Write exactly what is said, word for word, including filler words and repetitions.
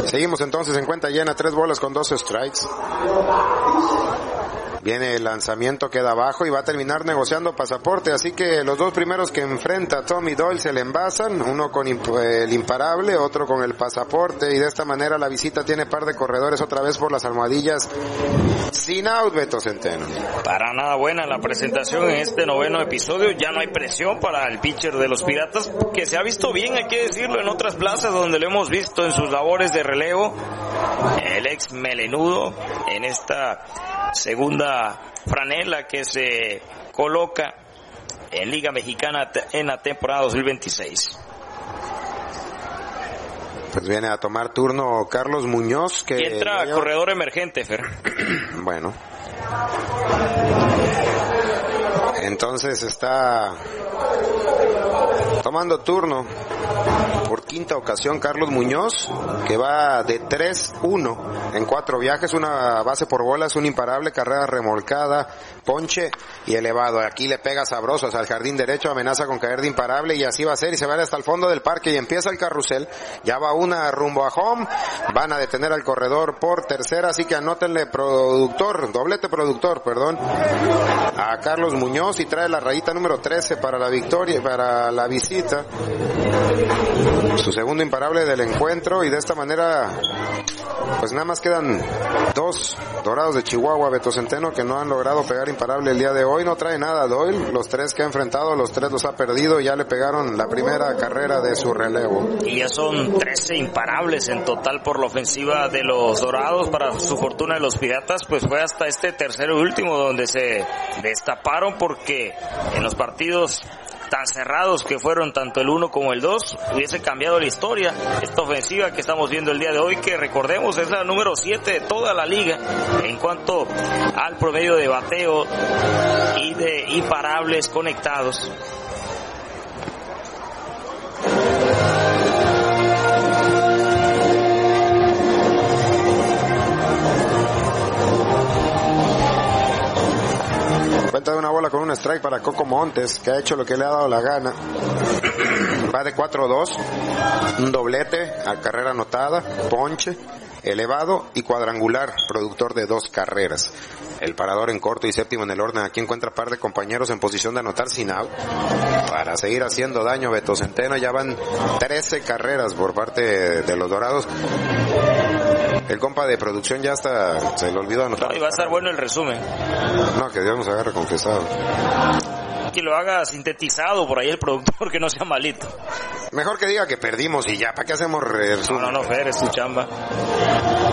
Seguimos entonces en cuenta llena, tres bolas con doce strikes. Viene el lanzamiento, queda abajo y va a terminar negociando pasaporte. Así que los dos primeros que enfrenta Tommy Doyle se le envasan, uno con imp- el imparable, otro con el pasaporte. Y de esta manera la visita tiene par de corredores otra vez por las almohadillas. Sin out, Beto Centeno. Para nada buena la presentación en este noveno episodio. Ya no hay presión para el pitcher de los Piratas, que se ha visto bien, hay que decirlo, en otras plazas donde lo hemos visto en sus labores de relevo. El ex melenudo en esta segunda franela que se coloca en Liga Mexicana en la temporada dos mil veintiséis. Pues viene a tomar turno Carlos Muñoz, que y entra yo... corredor emergente, Fer. Bueno. Entonces está tomando turno por quinta ocasión Carlos Muñoz, que va de tres uno en cuatro viajes, una base por bolas, un imparable, carrera remolcada, ponche y elevado. Aquí le pega sabroso al jardín derecho, amenaza con caer de imparable y así va a ser, y se va a ir hasta el fondo del parque y empieza el carrusel. Ya va una rumbo a home, van a detener al corredor por tercera, así que anótenle productor, doblete productor, perdón, a Carlos Muñoz, y trae la rayita número trece para la victoria, para la visita. Su segundo imparable del encuentro, y de esta manera pues nada más quedan dos Dorados de Chihuahua, Beto Centeno, que no han logrado pegar imparable el día de hoy. No trae nada Doyle, los tres que ha enfrentado, los tres los ha perdido, ya le pegaron la primera carrera de su relevo. Y ya son trece imparables en total por la ofensiva de los Dorados. Para su fortuna de los Piratas, pues fue hasta este tercero y último donde se destaparon, porque en los partidos tan cerrados que fueron tanto el uno como el dos, hubiese cambiado la historia. Esta ofensiva que estamos viendo el día de hoy, que recordemos es la número siete de toda la liga en cuanto al promedio de bateo y de imparables conectados. Cuenta de una bola con un strike para Coco Montes, que ha hecho lo que le ha dado la gana. Va de cuatro dos, un doblete a carrera anotada, ponche, elevado y cuadrangular, productor de dos carreras. El parador en corto y séptimo en el orden. Aquí encuentra par de compañeros en posición de anotar sin out. Para seguir haciendo daño, Beto Centeno, ya van trece carreras por parte de los Dorados. El compa de producción ya hasta se le olvidó anotar. No, y va a estar bueno el resumen. No, que Dios nos agarre confesado. Que lo haga sintetizado por ahí el productor, que no sea malito. Mejor que diga que perdimos y ya, ¿para qué hacemos resumen? No, no, no, Fer, es tu chamba.